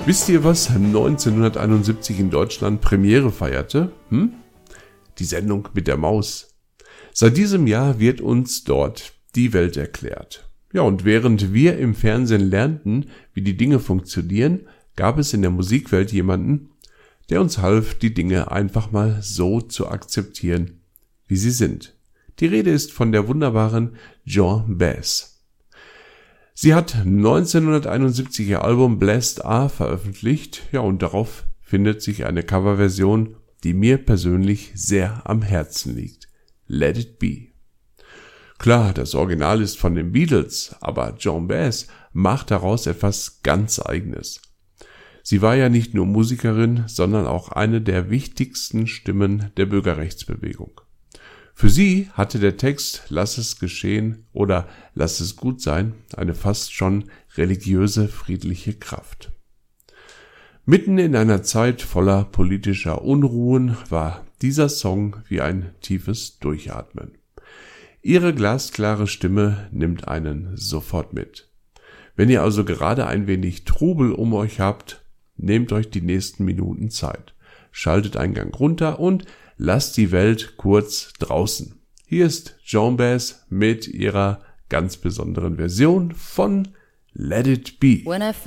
Wisst ihr, was 1971 in Deutschland Premiere feierte? Die Sendung mit der Maus. Seit diesem Jahr wird uns dort die Welt erklärt. Ja, und während wir im Fernsehen lernten, wie die Dinge funktionieren, gab es in der Musikwelt jemanden, der uns half, die Dinge einfach mal so zu akzeptieren, wie sie sind. Die Rede ist von der wunderbaren Joan Baez. Sie hat 1971 ihr Album Blessed Are veröffentlicht, ja, und darauf findet sich eine Coverversion, die mir persönlich sehr am Herzen liegt. Let It Be. Klar, das Original ist von den Beatles, aber Joan Baez macht daraus etwas ganz Eigenes. Sie war ja nicht nur Musikerin, sondern auch eine der wichtigsten Stimmen der Bürgerrechtsbewegung. Für sie hatte der Text "Lass es geschehen" oder "Lass es gut sein" eine fast schon religiöse, friedliche Kraft. Mitten in einer Zeit voller politischer Unruhen war dieser Song wie ein tiefes Durchatmen. Ihre glasklare Stimme nimmt einen sofort mit. Wenn ihr also gerade ein wenig Trubel um euch habt, nehmt euch die nächsten Minuten Zeit. Schaltet einen Gang runter und lasst die Welt kurz draußen. Hier ist Joan Baez mit ihrer ganz besonderen Version von Let It Be.